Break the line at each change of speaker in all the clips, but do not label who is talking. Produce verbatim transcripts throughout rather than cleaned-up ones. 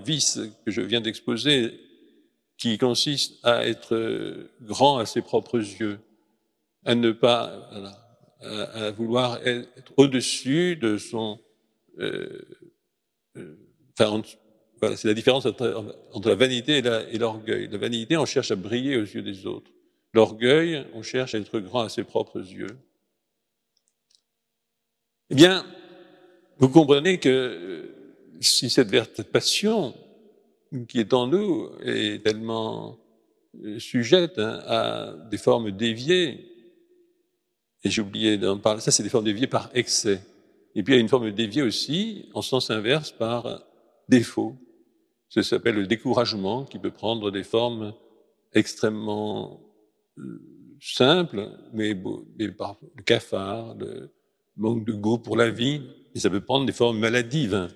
vice que je viens d'exposer, qui consiste à être grand à ses propres yeux, à ne pas, voilà, à, à vouloir être au-dessus de son, euh, euh, enfin, voilà, c'est la différence entre, entre la vanité et, la, et l'orgueil. La vanité, on cherche à briller aux yeux des autres. L'orgueil, on cherche à être grand à ses propres yeux. Eh bien, vous comprenez que si cette verte passion qui est en nous est tellement sujette hein, à des formes déviées, et j'ai oublié d'en parler, ça c'est des formes déviées par excès. Et puis il y a une forme déviée aussi, en sens inverse, par défaut. Ça s'appelle le découragement, qui peut prendre des formes extrêmement simples, mais, mais par le cafard, le manque de goût pour la vie, et ça peut prendre des formes maladives.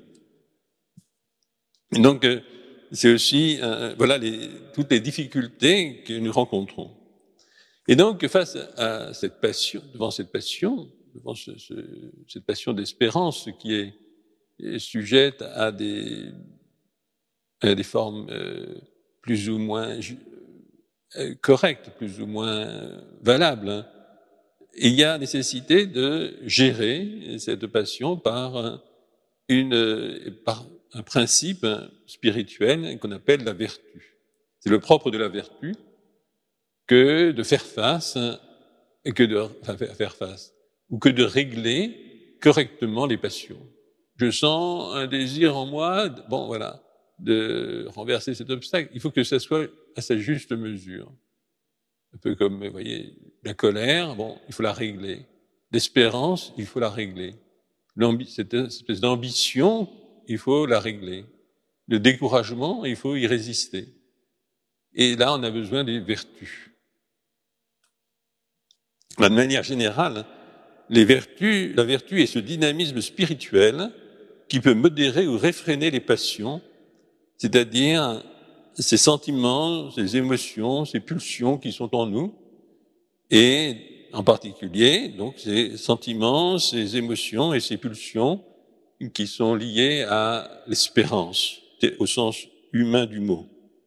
Et donc, c'est aussi, euh, voilà, les, toutes les difficultés que nous rencontrons. Et donc, face à cette passion, devant cette passion, devant ce, ce, cette passion d'espérance qui est, est sujette à des, à des formes euh, plus ou moins euh, correctes, plus ou moins valables, hein, il y a nécessité de gérer cette passion par une, par un principe spirituel qu'on appelle la vertu. C'est le propre de la vertu que de faire face, et que de enfin, faire face, ou que de régler correctement les passions. Je sens un désir en moi, bon voilà, de renverser cet obstacle. Il faut que ça soit à sa juste mesure. Un peu comme, vous voyez, la colère, bon, il faut la régler. L'espérance, il faut la régler. L'ambi- cette espèce d'ambition, il faut la régler. Le découragement, il faut y résister. Et là, on a besoin des vertus. De manière générale, les vertus, la vertu est ce dynamisme spirituel qui peut modérer ou réfréner les passions, c'est-à-dire ces sentiments, ces émotions, ces pulsions qui sont en nous, et en particulier, donc, ces sentiments, ces émotions et ces pulsions qui sont liés à l'espérance, au sens humain du mot.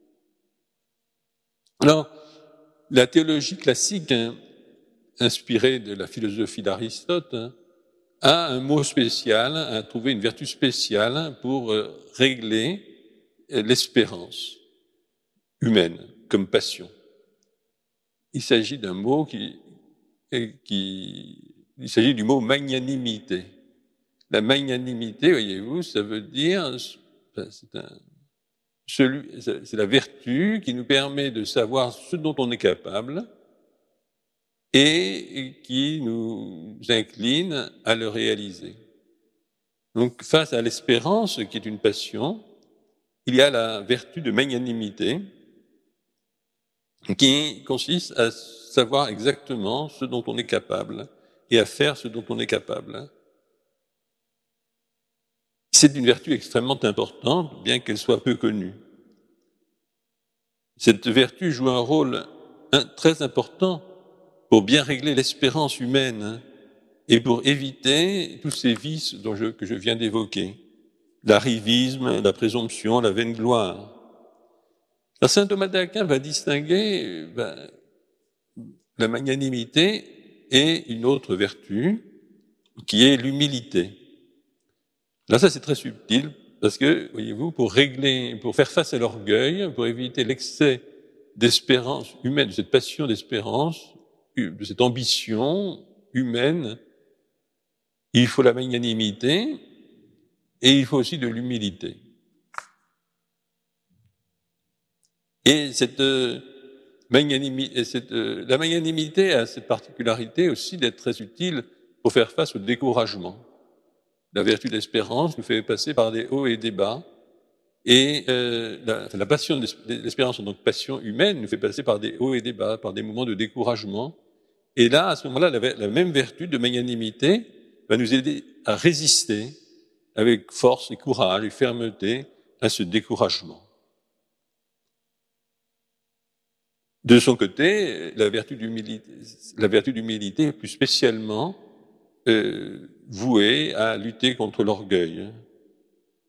Alors, la théologie classique, hein, inspirée de la philosophie d'Aristote, hein, a un mot spécial, a trouvé une vertu spéciale pour euh, régler l'espérance humaine comme passion. Il s'agit d'un mot qui, qui il s'agit du mot magnanimité. La magnanimité, voyez-vous, ça veut dire, c'est, un, celui, c'est la vertu qui nous permet de savoir ce dont on est capable et qui nous incline à le réaliser. Donc, face à l'espérance, qui est une passion, il y a la vertu de magnanimité qui consiste à savoir exactement ce dont on est capable et à faire ce dont on est capable. C'est une vertu extrêmement importante, bien qu'elle soit peu connue. Cette vertu joue un rôle très important pour bien régler l'espérance humaine et pour éviter tous ces vices dont je, que je viens d'évoquer, l'arrivisme, la présomption, la vaine gloire. Alors, saint Thomas d'Aquin va distinguer ben, la magnanimité et une autre vertu qui est l'humilité. Là, ça c'est très subtil parce que, voyez-vous, pour régler, pour faire face à l'orgueil, pour éviter l'excès d'espérance humaine, de cette passion d'espérance, de cette ambition humaine, il faut la magnanimité et il faut aussi de l'humilité. Et cette magnanimité, cette, la magnanimité a cette particularité aussi d'être très utile pour faire face au découragement. La vertu d'espérance nous fait passer par des hauts et des bas, et euh, la, la passion de l'espérance en tant que passion humaine nous fait passer par des hauts et des bas, par des moments de découragement. Et là, à ce moment-là, la, la même vertu de magnanimité va nous aider à résister avec force et courage et fermeté à ce découragement. De son côté, la vertu d'humilité, la vertu d'humilité est plus spécialement euh, vouée à lutter contre l'orgueil.